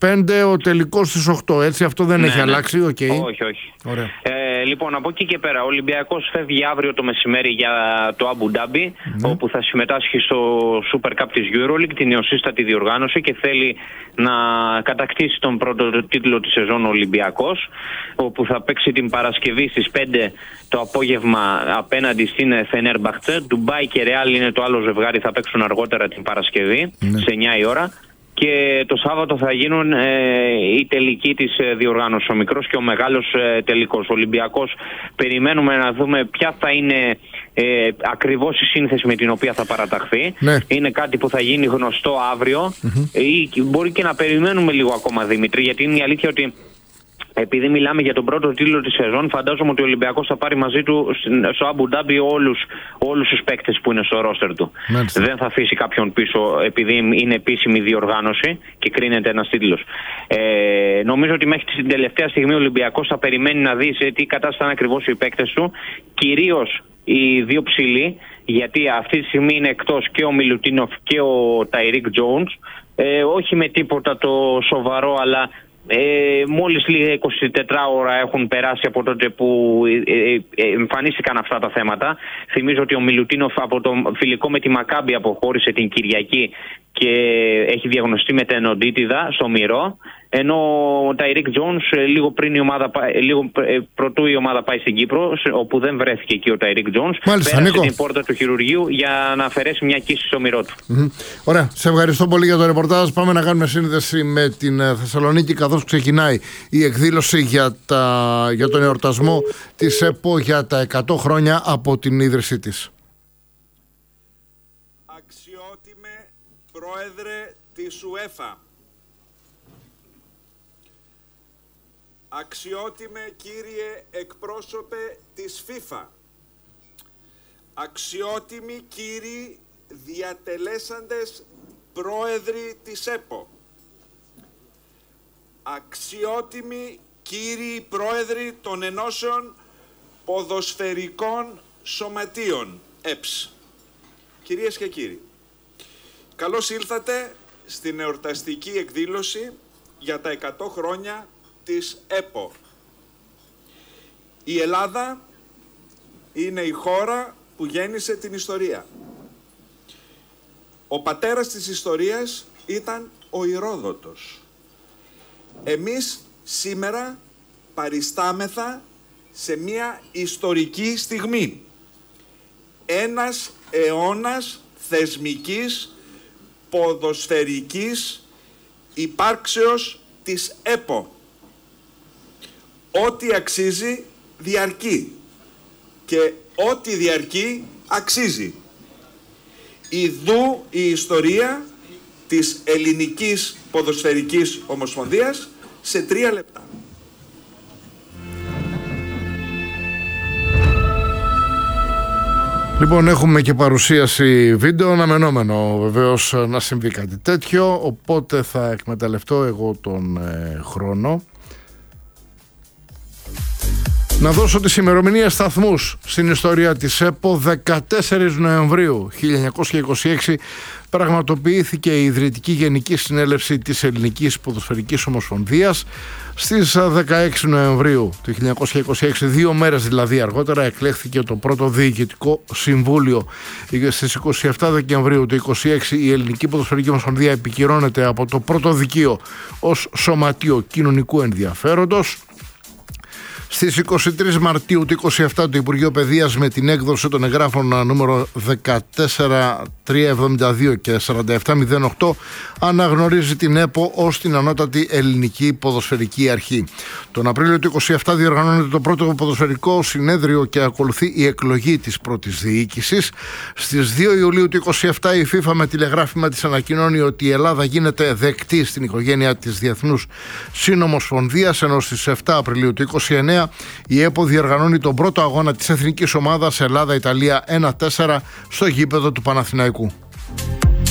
5, ο τελικός στις 8. Έτσι, αυτό δεν έχει αλλάξει. Okay. Όχι. Ωραία. Λοιπόν, από εκεί και πέρα, ο Ολυμπιακός φεύγει αύριο το μεσημέρι για το Αμπου Ντάμπι, όπου θα συμμετάσχει στο Super Cup της EuroLeague, την νεοσύστατη διοργάνωση, και θέλει να κατακτήσει τον πρώτο τίτλο της σεζόν ο Ολυμπιακός, όπου θα παίξει την Παρασκευή στις 5 το απόγευμα απέναντι στην Fenerbahce. Ντουμπάι και Ρεάλ είναι το άλλο ζευγάρι, θα παίξουν αργότερα την Παρασκευή, σε 9 η ώρα. Και το Σάββατο θα γίνουν οι τελικοί της διοργάνωσης, ο μικρός και ο μεγάλος τελικός. Ο Ολυμπιακός περιμένουμε να δούμε ποια θα είναι ακριβώς η σύνθεση με την οποία θα παραταχθεί. Είναι κάτι που θα γίνει γνωστό αύριο, ή μπορεί και να περιμένουμε λίγο ακόμα, Δημήτρη, γιατί είναι η αλήθεια ότι επειδή μιλάμε για τον πρώτο τίτλο της σεζόν, φαντάζομαι ότι ο Ολυμπιακός θα πάρει μαζί του στο Αμπου Ντάμπι όλους τους παίκτες που είναι στο ρόστερ του. Δεν θα αφήσει κάποιον πίσω, επειδή είναι επίσημη διοργάνωση και κρίνεται ένας τίτλος. Νομίζω ότι μέχρι την τελευταία στιγμή ο Ολυμπιακός θα περιμένει να δει σε τι κατάσταση είναι ακριβώς οι παίκτες του, κυρίως οι δύο ψηλοί, γιατί αυτή τη στιγμή είναι εκτός και ο Μιλουτίνοφ και ο Ταϊρίκ Τζόουνς. Όχι με τίποτα το σοβαρό, αλλά μόλις λίγα 24 ώρα έχουν περάσει από τότε που εμφανίστηκαν αυτά τα θέματα. Θυμίζω ότι ο Μιλουτίνοφ από το φιλικό με τη Μακάμπι αποχώρησε την Κυριακή και έχει διαγνωστεί με τενοντίτιδα στο μυρό, ενώ ο Ταϊρίκ Τζόουνς λίγο πρωτού η ομάδα πάει στην Κύπρο, όπου δεν βρέθηκε εκεί ο Ταϊρίκ Τζόουνς, πέρασε την πόρτα του χειρουργείου για να αφαιρέσει μια κύση στο μυρό του. Ωραία, σε ευχαριστώ πολύ για το ρεπορτάζ. Πάμε να κάνουμε σύνδεση με την Θεσσαλονίκη, καθώς ξεκινάει η εκδήλωση για τον εορτασμό της ΕΠΟ για τα 100 χρόνια από την ίδρυσή της. Αξιότιμε Πρόεδρε της UEFA, αξιότιμε κύριε εκπρόσωπε της FIFA, αξιότιμοι κύριοι διατελέσαντες πρόεδροι της ΕΠΟ, αξιότιμοι κύριοι πρόεδροι των ενώσεων ποδοσφαιρικών σωματείων ΕΠΣ. Κυρίες και κύριοι, καλώς ήλθατε στην εορταστική εκδήλωση για τα 100 χρόνια της ΕΠΟ. Η Ελλάδα είναι η χώρα που γέννησε την ιστορία. Ο πατέρας της ιστορίας ήταν ο Ηρόδοτος. Εμείς σήμερα παριστάμεθα σε μια ιστορική στιγμή. Ένας αιώνας θεσμικής, ποδοσφαιρικής υπάρξεως της ΕΠΟ. Ό,τι αξίζει διαρκεί και ό,τι διαρκεί αξίζει. Ιδού η ιστορία της Ελληνικής Ποδοσφαιρικής Ομοσπονδίας σε 3 λεπτά. Λοιπόν, έχουμε και παρουσίαση βίντεο, αναμενόμενο βεβαίως να συμβεί κάτι τέτοιο, οπότε θα εκμεταλλευτώ εγώ τον χρόνο να δώσω τις ημερομηνίες σταθμούς στην ιστορία της ΕΠΟ. 14 Νοεμβρίου 1926 πραγματοποιήθηκε η Ιδρυτική Γενική Συνέλευση της Ελληνικής Ποδοσφαιρικής Ομοσπονδίας. Στις 16 Νοεμβρίου του 1926, 2 μέρες δηλαδή αργότερα, εκλέχθηκε το πρώτο Διοικητικό Συμβούλιο. Στις 27 Δεκεμβρίου του 1926 η Ελληνική Ποδοσφαιρική Ομοσπονδία επικυρώνεται από το πρώτο δικείο ως Σωματείο Κοινωνικού Ενδιαφέροντος. Στις 23 Μαρτίου του 27 το Υπουργείο Παιδείας, με την έκδοση των εγγράφων νούμερο 14372 και 4708, αναγνωρίζει την ΕΠΟ ως την ανώτατη ελληνική ποδοσφαιρική αρχή. Τον Απρίλιο του 27 διοργανώνεται το πρώτο ποδοσφαιρικό συνέδριο και ακολουθεί η εκλογή της πρώτης διοίκησης. Στις 2 Ιουλίου του 27 η FIFA με τηλεγράφημα της ανακοινώνει ότι η Ελλάδα γίνεται δεκτή στην οικογένεια της Διεθνούς Συνομοσπονδίας, ενώ στις 7 Απριλίου του 29 η ΕΠΟ διοργανώνει τον πρώτο αγώνα της εθνικής ομάδας Ελλάδα-Ιταλία 1-4 στο γήπεδο του Παναθηναϊκού.